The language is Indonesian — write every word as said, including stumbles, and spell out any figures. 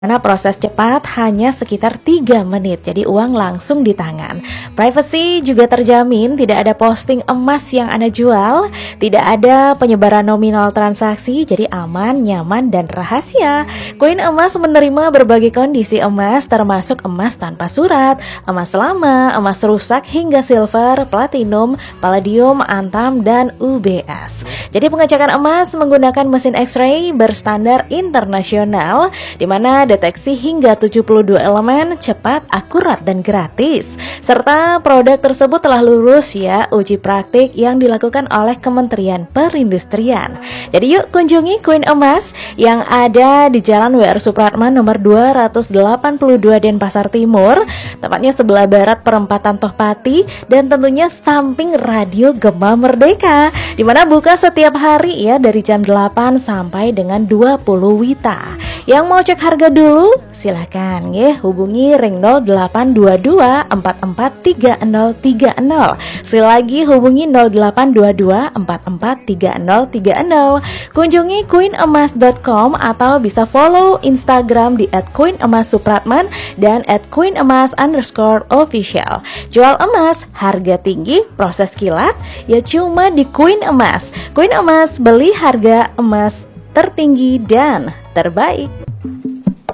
Karena proses cepat hanya sekitar tiga menit, jadi uang langsung di tangan. Privacy juga terjamin, tidak ada posting emas yang Anda jual, tidak ada penyebaran nominal transaksi, jadi aman, nyaman, dan rahasia. Koin emas menerima berbagai kondisi emas, termasuk emas tanpa surat, emas lama, emas rusak, hingga silver, platinum, palladium, antam, dan U B S. Jadi pengecekan emas menggunakan mesin X-ray berstandar internasional, di mana deteksi hingga tujuh puluh dua elemen, cepat, akurat, dan gratis. Serta produk tersebut telah lulus ya uji praktik yang dilakukan oleh Kementerian Perindustrian. Jadi yuk kunjungi koin emas yang ada di Jalan W R Supratman nomor dua ratus delapan puluh dua Denpasar Timur, tepatnya sebelah barat perempatan Tohpati, dan tentunya samping Radio Gema Merdeka, di mana buka setiap hari ya dari jam delapan sampai dengan dua puluh wita. Yang mau cek harga dulu silakan ya hubungi ring nol delapan dua dua empat empat tiga nol tiga nol. Sekali lagi hubungi nol delapan dua dua empat empat tiga nol tiga nol. Kunjungi koin emas dot com atau bisa follow Instagram di et koin emas supratman dan et koin emas underscore official. Jual emas harga tinggi, proses kilat ya cuma di Koin Emas. Koin Emas, beli harga emas tertinggi dan terbaik.